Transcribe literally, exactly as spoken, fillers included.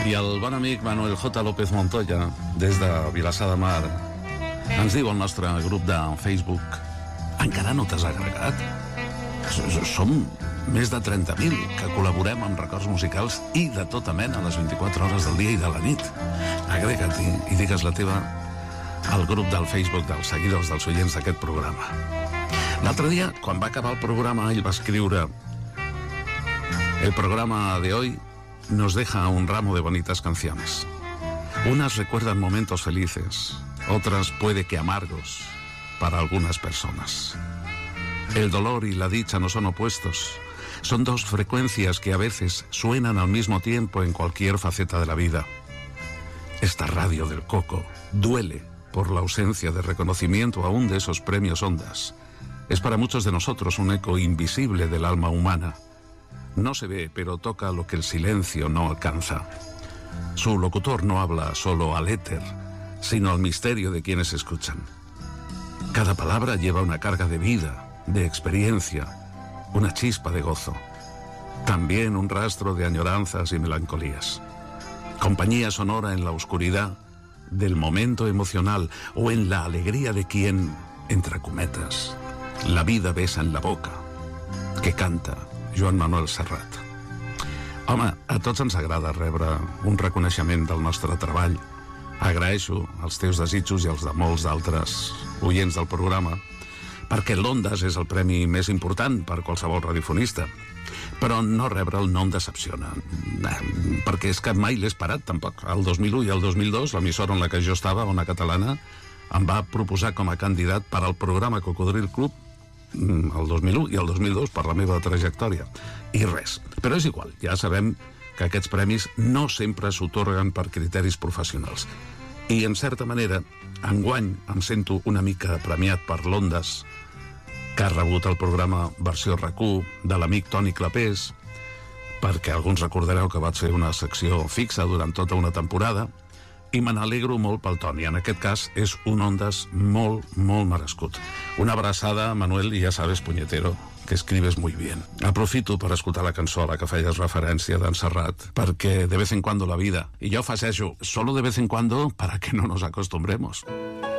I el bon amic Manuel J. López Montoya, des de Vilassar de Mar, ens diu al nostre grup de Facebook: encara no t'has agregat? Som més de trenta mil que col·laborem amb records musicals i de tota mena a les vint-i-quatre hores del dia i de la nit. Agrega't i, i digues la teva al grup del Facebook dels seguidors, dels oients d'aquest programa. L'altre dia, quan va acabar el programa, ell va escriure: el programa de hoy nos deja un ramo de bonitas canciones. Unas recuerdan momentos felices, otras puede que amargos para algunas personas. El dolor y la dicha no son opuestos, son dos frecuencias que a veces suenan al mismo tiempo en cualquier faceta de la vida. Esta radio del Coco duele por la ausencia de reconocimiento aún de esos premios Ondas. Es para muchos de nosotros un eco invisible del alma humana. No se ve, pero toca lo que el silencio no alcanza. Su locutor no habla solo al éter, sino al misterio de quienes escuchan. Cada palabra lleva una carga de vida, de experiencia, una chispa de gozo. También un rastro de añoranzas y melancolías. Compañía sonora en la oscuridad del momento emocional o en la alegría de quien, entre cometas, la vida besa en la boca, que canta Joan Manuel Serrat. Home, a tots ens agrada rebre un reconeixement del nostre treball. Agraeixo els teus desitjos i els de molts d'altres oients del programa, perquè l'Ondas és el premi més important per qualsevol radiofonista. Però no rebre el no em decepciona, perquè és que mai l'he esperat tampoc. El dos mil u i el dos mil dos, l'emissora en la que jo estava, Ona Catalana, em va proposar com a candidat per al programa Cocodril Club el dos mil u i el dos mil dos per la meva trajectòria. I res. Però és igual, ja sabem que aquests premis no sempre s'atorguen per criteris professionals. I, en certa manera, enguany em sento una mica premiat per l'Ondas, que ha rebut el programa Versió R Q de l'amic Toni Clapés, perquè alguns recordareu que vaig fer una secció fixa durant tota una temporada, i me n'alegro molt pel Toni. En aquest cas és un Ondas molt, molt merescut. Una abraçada, Manuel, y ya sabes, puñetero, que escribes muy bien. Aprofito per escoltar la cançó a la que feies referència d'en Serrat, perquè de vez en cuando la vida, y yo fasejo, solo de vez en cuando, para que no nos acostumbremos.